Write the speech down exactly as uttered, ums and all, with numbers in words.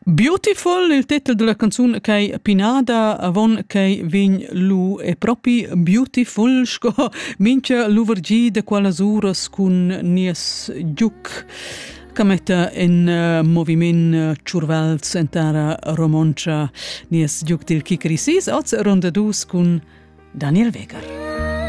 Beautiful, il titel della canzun che Pinada avon che vegn lu è propi beautiful sco mincha luvergi de qualas uras cun nies giuc che metta in uh, moviment ciurvals entara romoncia nies giuc dil Kikrisis oz ronda dus cun Daniel Weger.